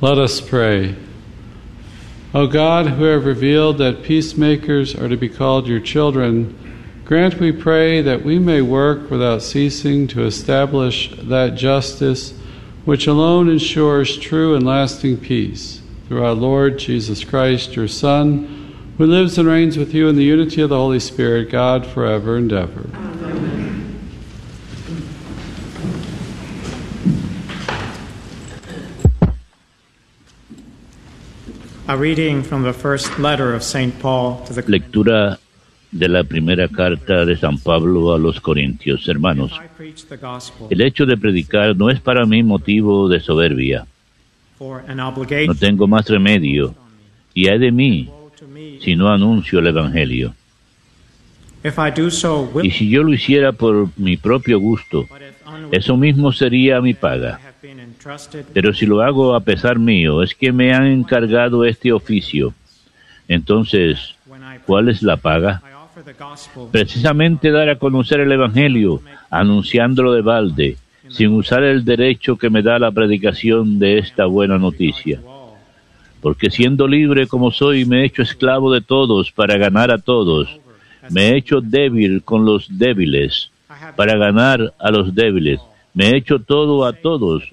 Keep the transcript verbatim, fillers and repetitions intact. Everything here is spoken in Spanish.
Let us pray. O God, who have revealed that peacemakers are to be called your children, grant, we pray, that we may work without ceasing to establish that justice which alone ensures true and lasting peace. Through our Lord Jesus Christ, your Son, who lives and reigns with you in the unity of the Holy Spirit, God, forever and ever. Amen. A reading from the first letter of Saint Paul to the Lectura de la primera carta de San Pablo a los Corintios. Hermanos, el hecho de predicar no es para mí motivo de soberbia. No tengo más remedio, y hay de mí si no anuncio el Evangelio. Y si yo lo hiciera por mi propio gusto, eso mismo sería mi paga. Pero si lo hago a pesar mío, es que me han encargado este oficio. Entonces, ¿cuál es la paga? Precisamente dar a conocer el Evangelio, anunciándolo de balde, sin usar el derecho que me da la predicación de esta buena noticia. Porque siendo libre como soy, me he hecho esclavo de todos para ganar a todos. Me he hecho débil con los débiles para ganar a los débiles. Me he hecho todo a todos